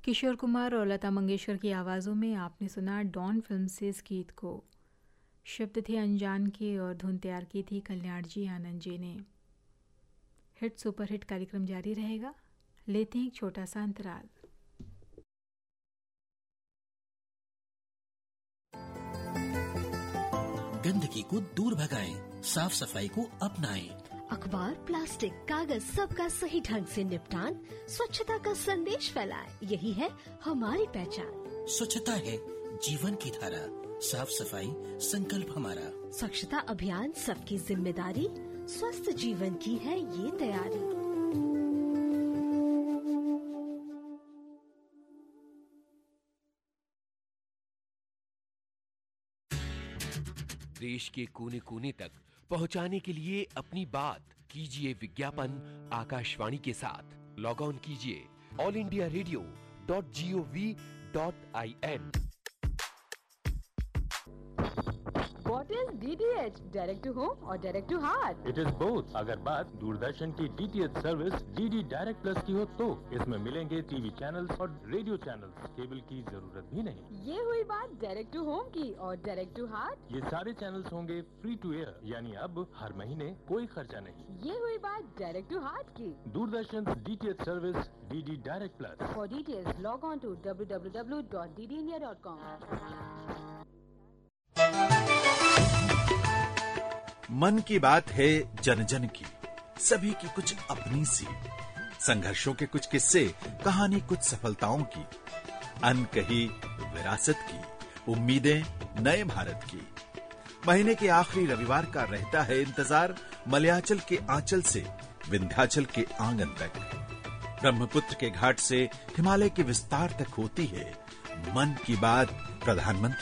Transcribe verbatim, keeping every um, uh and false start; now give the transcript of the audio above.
किशोर कुमार और लता मंगेशकर की आवाज़ों में आपने सुना डॉन फिल्म से इस गीत को। शब्द थे अनजान के और धुन तैयार की थी कल्याण जी आनंद जी ने। हिट सुपर हिट कार्यक्रम जारी रहेगा, लेते हैं एक छोटा सा अंतराल। गंदगी को दूर भगाएं, साफ सफाई को अपनाएं। अखबार, प्लास्टिक, कागज सबका सही ढंग से निपटान, स्वच्छता का संदेश फैलाएं, यही है हमारी पहचान। स्वच्छता है जीवन की धारा, साफ सफाई संकल्प हमारा। स्वच्छता अभियान सबकी जिम्मेदारी, स्वस्थ जीवन की है ये तैयारी। देश के कोने कोने तक पहुंचाने के लिए अपनी बात कीजिए विज्ञापन आकाशवाणी के साथ। लॉग ऑन कीजिए all India radio dot G O V dot I N. What is D T H? Direct to home or direct to heart? It is both. अगर बात दूरदर्शन की D T H service D D Direct Plus की हो तो इसमें मिलेंगे TV channels और radio channels, cable की जरूरत भी नहीं। ये हुई बात डायरेक्ट टू होम की, और डायरेक्ट टू हार्ट ये सारे चैनल्स होंगे फ्री टू एयर, यानी अब हर महीने कोई खर्चा नहीं। ये हुई बात डायरेक्ट टू हार्ट की। Doordarshan D T H service D D Direct Plus। For details log on to w w w dot d d india dot com। मन की बात है जन जन की, सभी की कुछ अपनी सी, संघर्षों के कुछ किस्से, कहानी कुछ सफलताओं की, अनकही विरासत की, उम्मीदें नए भारत की। महीने के आखिरी रविवार का रहता है इंतजार मलयाचल के आंचल से विंध्याचल के आंगन तक, ब्रह्मपुत्र के घाट से हिमालय के विस्तार तक होती है मन की बात प्रधानमंत्री